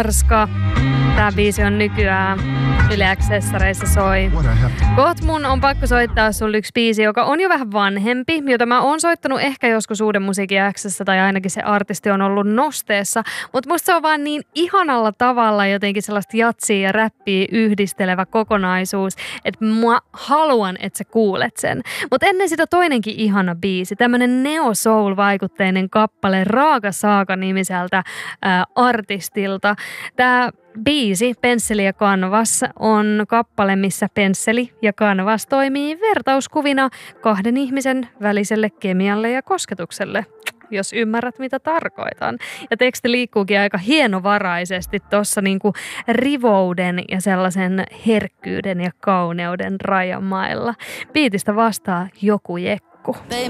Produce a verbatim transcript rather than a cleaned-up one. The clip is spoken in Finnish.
Arska. Tää biisi on nykyään Yle X-sessareissa soi. Koht mun on pakko soittaa sulle yksi biisi, joka on jo vähän vanhempi, jota mä oon soittanut ehkä joskus Uuden musiikin X:ssä tai ainakin se artisti on ollut nosteessa. Mutta musta se on vaan niin ihanalla tavalla jotenkin sellaista jatsia ja räppiä yhdistelevä kokonaisuus, että mä haluan, että sä kuulet sen. Mutta ennen sitä toinenkin ihana biisi, tämmönen neo-soul-vaikutteinen kappale Raaka Saaka nimiseltä ää, artistilta. Tää biisi Pensseli ja Kanvas on kappale, missä pensseli ja kanvas toimii vertauskuvina kahden ihmisen väliselle kemialle ja kosketukselle, jos ymmärrät mitä tarkoitan. Ja teksti liikkuukin aika hienovaraisesti tuossa niinku rivouden ja sellaisen herkkyyden ja kauneuden rajamailla. Biitistä vastaa Joku Jekku. Vei